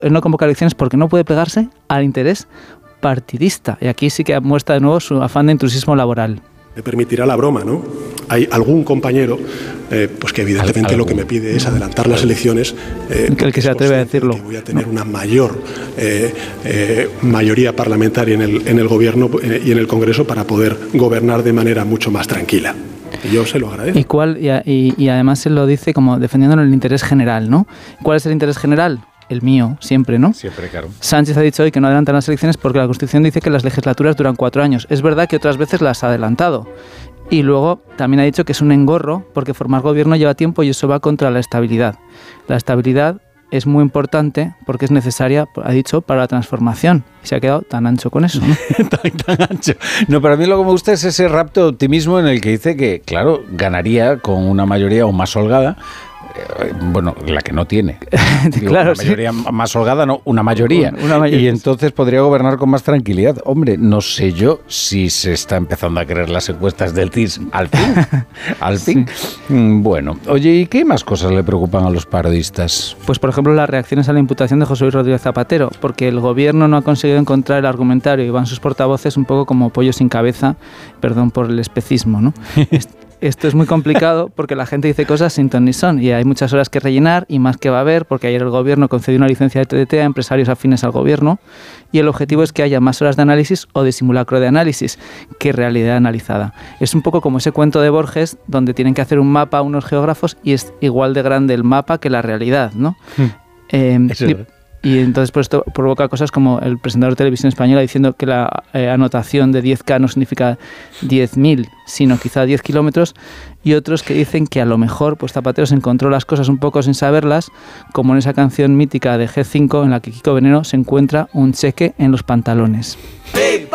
Él no convoca elecciones porque no puede plegarse al interés partidista. Y aquí sí que muestra de nuevo su afán de intrusismo laboral. Me permitirá la broma, ¿no? Hay algún compañero pues que evidentemente lo que me pide es adelantar las elecciones. El que se atreve a decirlo. Que voy a tener una mayor mayoría parlamentaria en el gobierno y en el Congreso para poder gobernar de manera mucho más tranquila. Y yo se lo agradezco. Y además se lo dice como defendiendo el interés general, ¿no? ¿Cuál es el interés general? El mío, siempre, ¿no? Siempre, claro. Sánchez ha dicho hoy que no adelantan las elecciones porque la Constitución dice que las legislaturas duran 4 años. Es verdad que otras veces las ha adelantado. Y luego también ha dicho que es un engorro porque formar gobierno lleva tiempo y eso va contra la estabilidad. La estabilidad es muy importante porque es necesaria, ha dicho, para la transformación. Y se ha quedado tan ancho con eso, ¿no? tan ancho. No, para mí lo que me gusta es ese rapto de optimismo en el que dice que, claro, ganaría con una mayoría aún más holgada. Bueno, la que no tiene. Claro, una mayoría más holgada, no, una mayoría. Y entonces podría gobernar con más tranquilidad. Hombre, no sé yo si se está empezando a creer las encuestas del CIS al fin. Al fin. Sí. Bueno, oye, ¿y qué más cosas le preocupan a los parodistas? Pues, por ejemplo, las reacciones a la imputación de José Luis Rodríguez Zapatero, porque el gobierno no ha conseguido encontrar el argumentario y van sus portavoces un poco como pollo sin cabeza, perdón por el especismo, ¿no? Esto es muy complicado porque la gente dice cosas sin ton ni son y hay muchas horas que rellenar y más que va a haber porque ayer el gobierno concedió una licencia de TDT a empresarios afines al gobierno y el objetivo es que haya más horas de análisis o de simulacro de análisis que realidad analizada. Es un poco como ese cuento de Borges donde tienen que hacer un mapa a unos geógrafos y es igual de grande el mapa que la realidad, ¿no? Y entonces pues esto provoca cosas como el presentador de Televisión Española diciendo que la anotación de 10K no significa 10.000, sino quizá 10 kilómetros, y otros que dicen que a lo mejor pues Zapatero se encontró las cosas un poco sin saberlas, como en esa canción mítica de G5 en la que Kiko Veneno se encuentra un cheque en los pantalones.